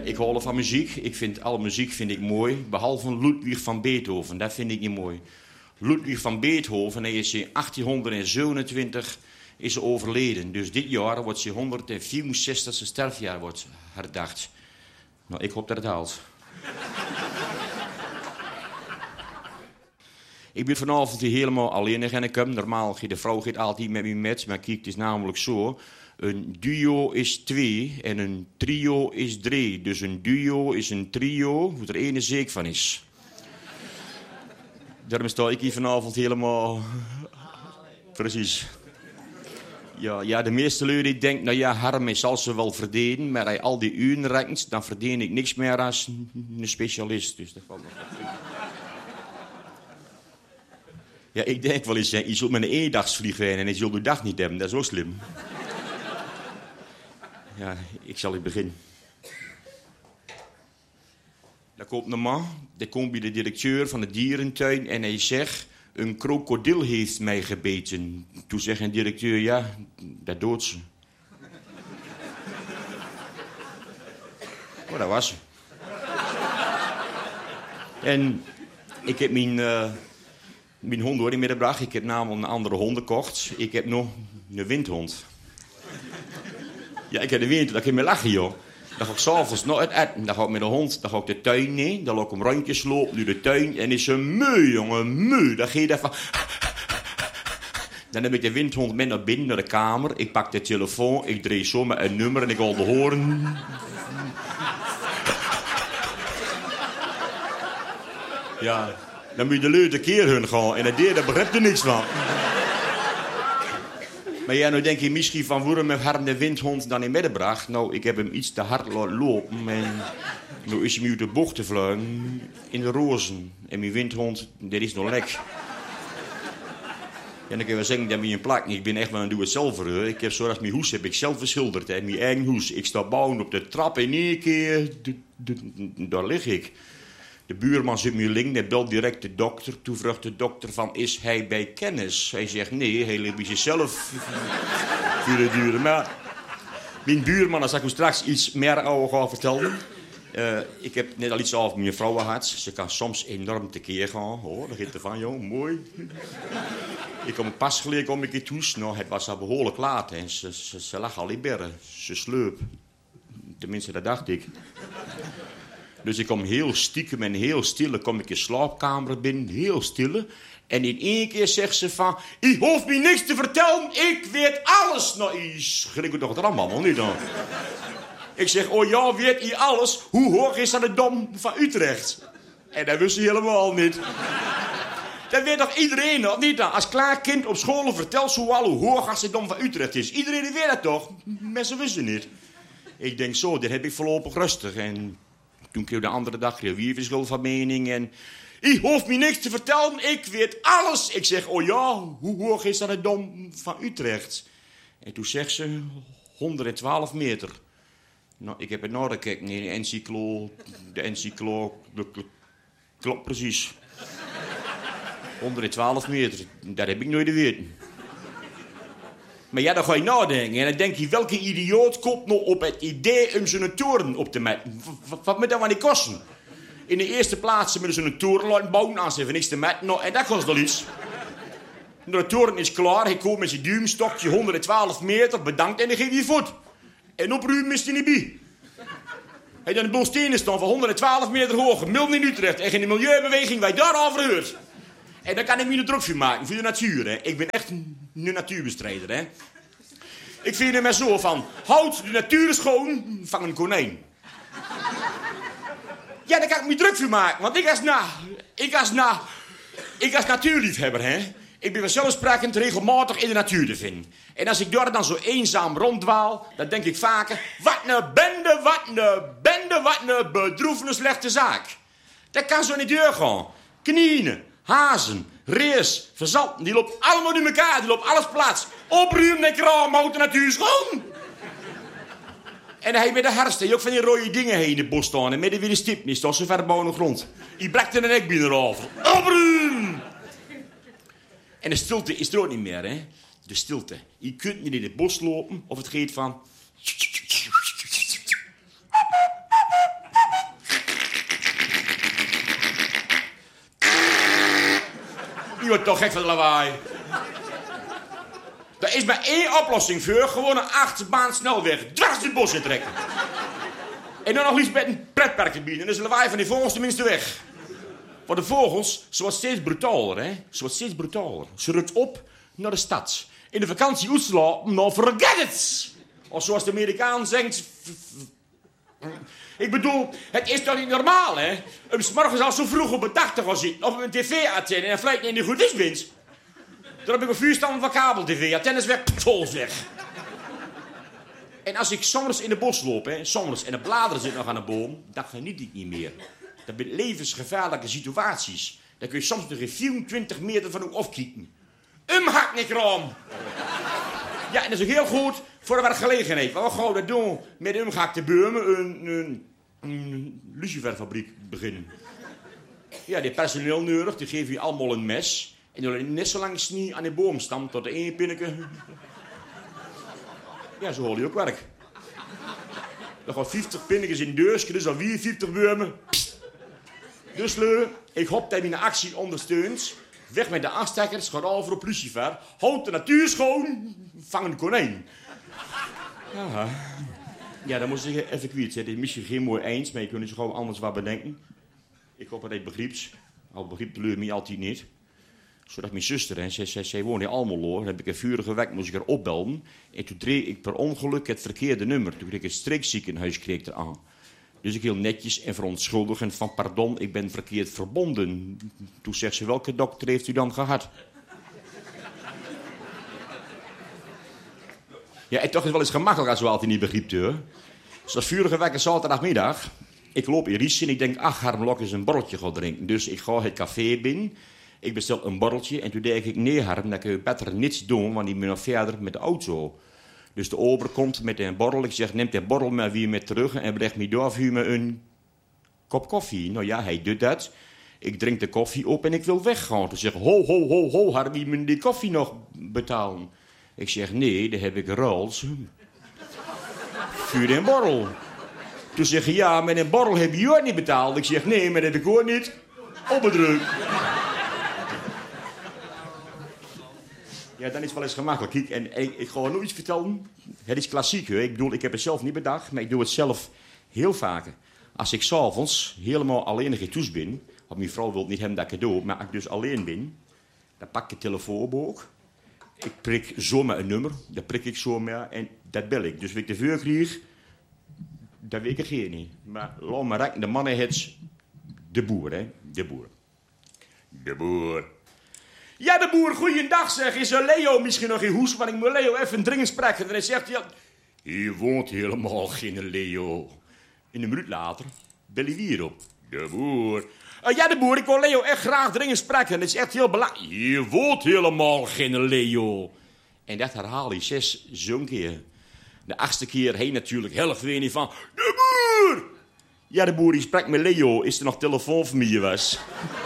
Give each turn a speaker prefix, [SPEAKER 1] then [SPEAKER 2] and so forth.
[SPEAKER 1] Ik hou van muziek. Alle muziek vind ik mooi. Behalve Ludwig van Beethoven. Dat vind ik niet mooi. Ludwig van Beethoven, hij is in 1827 is overleden. Dus dit jaar wordt zijn 164e sterfjaar wordt herdacht. Nou, ik hoop dat het haalt. Ik ben vanavond hier helemaal alleen gaan komen. Normaal gaat de vrouw altijd met me met. Maar kijk, het is namelijk zo. Een duo is 2 en een trio is 3. Dus een duo is een trio, waar er ene zeker van is. Daarom sta ik hier vanavond helemaal... Precies. Ja, de meeste lui die denken, nou ja, Harm zal ze wel verdedigen. Maar als al die uren rekt, dan verdien ik niks meer als een specialist. Dus dat valt nog goed. Ja, ik denk wel eens, je zult met een eendagsvlieg rijden en je zult de dag niet hebben. Dat is ook slim. Ja, ik zal eens beginnen. Dan komt een man, die komt bij de directeur van de dierentuin en hij zegt... Een krokodil heeft mij gebeten. Toen zegt een directeur, ja, dat doodt ze. Oh, dat was ze. En ik heb mijn hond door in middenbracht. Ik heb namelijk een andere hond gekocht. Ik heb nog een windhond. Ja, ik heb de windhond, dat kan je me lachen, joh. Dan ga ik s'avonds nog het eten. Dan ga ik met de hond, dan ga ik de tuin in. Dan loop ik om rondjes lopen, nu de tuin. En is een meu, jongen, meu. Dan ga je even... Dan heb ik de windhond mee naar binnen, naar de kamer. Ik pak de telefoon, ik draai zo met een nummer en ik al de horen. Ja, dan moet je de leute keer hun gaan. En daar begrijpt er niks van. Maar ja, nou denk je misschien van waarom heeft Harm de windhond dan in middenbracht? Nou, ik heb hem iets te hard laten lopen. En nou is hij uit de bocht te vlugen in de rozen. En mijn windhond, dat is nog lek. En dan kun je wel zeggen, dat ben je een plak. Ik ben echt wel een doe-het-zelver. Ik heb zoals mijn hoes heb ik zelf verschilderd. Hè. Mijn eigen hoes. Ik sta bouwen op de trap en in één keer, daar lig ik. De buurman zit me link, hij belt direct de dokter. Toen vraagt de dokter van, is hij bij kennis? Hij zegt, nee, hij ligt bij zichzelf. Voor de duur. Maar mijn buurman, als ik u straks iets meer over ga vertellen. Ik heb net al iets over mijn vrouw gehad. Ze kan soms enorm tekeer gaan. Oh, daar gaat er van, joh, mooi. Ik kom pas geleden om een keer thuis. Nou, het was al behoorlijk laat. En ze lag al in bergen. Ze sleup. Tenminste, dat dacht ik. Dus ik kom heel stiekem en heel stille, kom ik in de slaapkamer binnen, heel stille. En in één keer zegt ze van, je hoeft me niks te vertellen, ik weet alles. Nou, je schrikt toch er allemaal niet dan. Ik zeg, oh ja, weet je alles? Hoe hoog is dat de Dom van Utrecht? En dat wist hij helemaal niet. Dat weet toch iedereen nog niet dan? Als klaar kind op school vertelt zo al hoe hoog als de Dom van Utrecht is. Iedereen weet dat toch? Mensen wisten niet. Ik denk zo, dit heb ik voorlopig rustig en... Toen kreeg de andere dag weer verschil van mening en... Je hoeft me niks te vertellen, ik weet alles. Ik zeg, oh ja, hoe hoog is dat de Dom van Utrecht? En toen zegt ze, 112 meter. Nou, ik heb het nagekeken, nee, de encyclo, klopt precies. 112 meter, dat heb ik nooit geweten. Maar ja, dan ga je nadenken. En dan denk je, welke idioot komt nou op het idee om zo'n toren op te metten? Wat moet dat wel niet kosten? In de eerste plaats moeten ze een toren laten bouwen als ze even niks te metten. Nou, en dat kost wel iets. De toren is klaar, hij komt met zijn duimstokje 112 meter, bedankt en dan geef je je voet. En opruimen is hij niet bij. Hij dan een boel stenen staan van 112 meter hoog, midden in Utrecht. En geen milieubeweging wij daarover hoort. En dan kan ik me een druk voor maken, voor de natuur. Hè. Ik ben echt een natuurbestrijder. Hè. Ik vind er maar zo van, houd de natuur schoon, vang een konijn. Ja, daar kan ik me druk voor maken, want ik als natuurliefhebber, hè. Ik ben vanzelfsprekend regelmatig in de natuur te vinden. En als ik daar dan zo eenzaam ronddwaal, dan denk ik vaker... Wat een bende, wat een bedroevende slechte zaak. Dat kan zo niet doorgaan. Knieën, hazen, rees, verzanten, die lopen allemaal door elkaar, die lopen alles plaats. Opruimen en kraam, houdt de natuur schoon. En hij met de herfst, hij ook van die rode dingen heen in het bos staan. En midden weer de stip niet, dat zo ver boven de grond. Die brekte een nek binnen over. Opruimen! En de stilte is er ook niet meer, hè. De stilte. Je kunt niet in het bos lopen of het gaat van... Je wordt toch gek van de lawaai. Er is maar één oplossing voor. Gewoon een 8-baan snelweg. Dwars in het bos in trekken. En dan nog iets met een pretpark te bieden. En dan is de lawaai van die vogels tenminste weg. Want de vogels, ze wordt steeds brutaler, hè. Ze wordt steeds brutaler. Ze rukt op naar de stad. In de vakantie uitslapen, nou forget it. Of zoals de Amerikaan zegt... Ik bedoel, het is toch niet normaal, hè? Om 's morgens al zo vroeg op een dag te gaan zitten. Of een tv-antenne en vlijt niet goed is winst. Dan heb ik een vuurstand van kabel-tv. Antenne is weg, pol weg. En als ik soms in de bos loop, hè, soms, en de bladeren zitten nog aan de boom, dan geniet ik niet meer. Dat zijn levensgevaarlijke situaties. Dan kun je soms nog in 24 meter van ook afkieken. Hak niet raam. Ja, en dat is ook heel goed voor een werkgelegenheid. Wat gaan we dat doen met omgehakte bomen? Een luciferfabriek beginnen. Ja, die personeel nodig, die geven je allemaal een mes. En die willen net zo lang snie aan de boomstam tot de ene pinneke. Ja, zo hoor je ook werk. Dan gaan 50 pinnekes in de deur, dus al 54 bomen. Dus ik hoop dat je mijn actie ondersteunt. Weg met de aanstekkers, gaat over op lucifer. Houd de natuur schoon, vang een konijn. Ja, dan moet ik even kwijt. Het is misschien geen mooi eens, maar je kunt zich gewoon anders wat bedenken. Ik hoop dat hij begriept. Al begreep de leur mij altijd niet. Zodat mijn zuster, hè, zij woont in Almelo. Dan heb ik een vurige week, moest ik haar opbellen. En toen dreef ik per ongeluk het verkeerde nummer. Toen kreeg ik een streekziekenhuis aan. Dus ik heel netjes en verontschuldigend van pardon, ik ben verkeerd verbonden. Toen zegt ze, welke dokter heeft u dan gehad? Ja, en toch is het wel eens gemakkelijk als we altijd niet begrijpt, hoor. Zoals vurige week zaterdagmiddag. Ik loop in Ries en ik denk, ach, Harm Lok eens een borreltje gaan drinken. Dus ik ga het café binnen. Ik bestel een borreltje en toen denk ik, nee Harm, dan kun je beter niets doen, want ik ben nog verder met de auto. Dus de ober komt met een borrel. Ik zeg, neem de borrel maar weer met terug en brengt me door voor me een kop koffie. Nou ja, hij doet dat. Ik drink de koffie op en ik wil weggaan. Toen zeg ik, ho, Harm, je moet die koffie nog betalen. Ik zeg, nee, daar heb ik ruils. Vuur een borrel. Toen zeg je, ja, met een borrel heb je ook niet betaald. Ik zeg, nee, maar dat heb ik ook niet opgedrukt. Ja, dan is het wel eens gemakkelijk. Kijk, en ik ga nog iets vertellen. Het is klassiek, hoor. Ik bedoel, ik heb het zelf niet bedacht, maar ik doe het zelf heel vaak. Als ik 's avonds helemaal alleen in thuis ben, want mijn vrouw wil niet hebben dat ik het doe, maar als ik dus alleen ben, dan pak ik de telefoonboek. Ik prik zomaar een nummer, dat prik ik zomaar en dat bel ik. Dus als ik de vuur krijg, dat weet ik geen niet. Maar laat maar rekken, de mannen het de boer, hè. De boer. De boer. Ja, de boer, goeiedag zeg. Is er Leo misschien nog in huis? Want ik moet Leo even dringend spreken. En dan zegt hij, hier woont helemaal geen Leo. En een minuut later bel hij weer op. De boer. Ja, de boer, ik wil Leo echt graag dringend spreken. Dat is echt heel belangrijk. Hier woont helemaal geen Leo. En dat herhaal hij 7 keer. De 8e keer heen natuurlijk heel weer niet van... De boer! Ja, de boer die spreekt met Leo. Is er nog telefoon van mij was?